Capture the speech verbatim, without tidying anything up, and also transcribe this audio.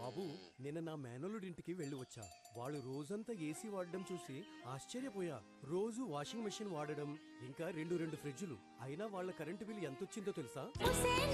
బాబు, నిన్న నా మేనల్లుడింటికి వెళ్ళి వచ్చా. వాళ్ళు రోజంతా ఏసీ వాడడం చూసి ఆశ్చర్యపోయా. రోజు వాషింగ్ మెషిన్ వాడడం, ఇంకా రెండు రెండు ఫ్రిడ్జులు. అయినా వాళ్ళ కరెంటు బిల్ ఎంతొచ్చిందో తెలుసా?